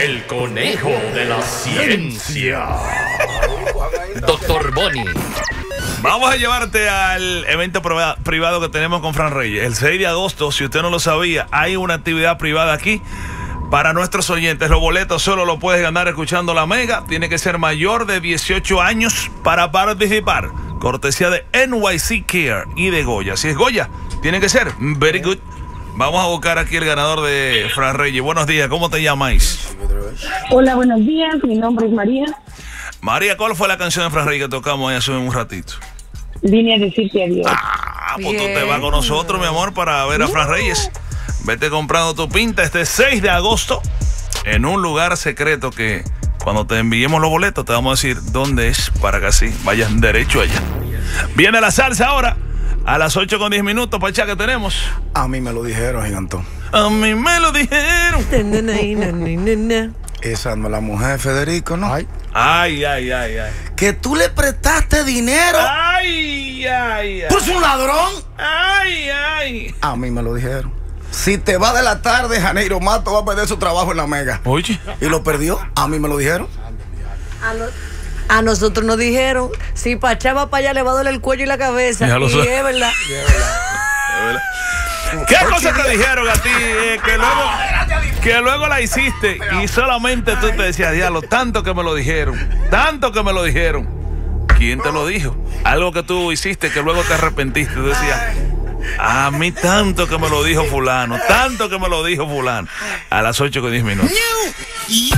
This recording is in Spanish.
El conejo de la ciencia. Doctor Boni. Vamos a llevarte al evento privado que tenemos con Fran Reyes. El 6 de agosto, si usted no lo sabía, hay una actividad privada aquí para nuestros oyentes. Los boletos solo lo puedes ganar escuchando la Mega. Tiene que ser mayor de 18 años para participar. Cortesía de NYC Care y de Goya. Si es Goya, tiene que ser very good. Vamos a buscar aquí el ganador de Fran Reyes. Buenos días, ¿cómo te llamáis? Hola, buenos días, mi nombre es María. María, ¿cuál fue la canción de Fran Reyes que tocamos ahí hace un ratito? Vine a decirte adiós. Pues tú te vas con nosotros, mi amor, para ver a Fran Reyes. Vete comprando tu pinta este 6 de agosto en un lugar secreto que cuando te enviemos los boletos te vamos a decir dónde es para que así vayan derecho allá. Viene la salsa ahora a las 8:10, Pachá, que tenemos. A mí me lo dijeron, gigantón. A mí me lo dijeron. Esa no es la mujer de Federico, ¿no? Ay. Que tú le prestaste dinero. Ay. ¿Tú eres un ladrón? Ay. A mí me lo dijeron. Si te va de la tarde, Janeiro Mato va a perder su trabajo en la Mega. Oye. ¿Y lo perdió? A mí me lo dijeron. A nosotros nos dijeron, si Pachá va para allá le va a doler el cuello y la cabeza. Ya lo y sé. es verdad. ¿Qué cosas te dijeron a ti que luego la hiciste y solamente tú te decías, diablo, tanto que me lo dijeron? ¿Quién te lo dijo? Algo que tú hiciste que luego te arrepentiste. Tú decías, a mí tanto que me lo dijo fulano, A las 8:10.